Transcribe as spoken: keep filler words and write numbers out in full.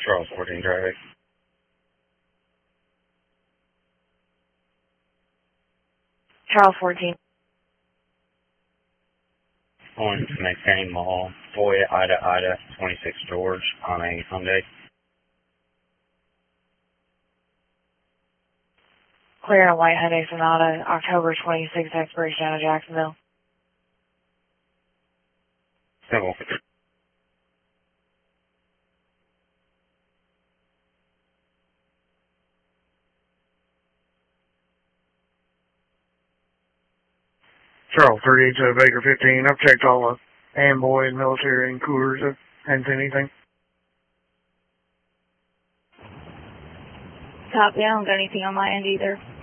Charles fourteen traffic. Charles fourteen. On to McCain Mall, Foya, Ida, Ida, twenty-six George, on a Sunday. Clear on White Hyundai Sonata, October twenty-sixth, expiration out of Jacksonville. Simple. Charles thirty-eight to Baker fifteen. I've checked all the Amboy and military and coolers. I haven't seen anything. Copy. I don't got anything on my end either.